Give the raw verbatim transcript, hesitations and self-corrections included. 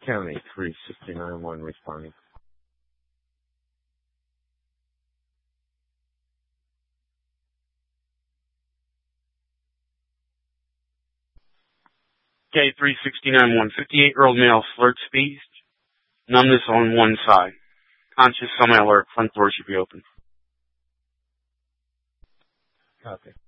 County three sixty-nine one responding. K three sixty-nine one, fifty-eight-year-old male, slurred speech, numbness on one side. Conscious, semi-alert, front door should be open. Copy.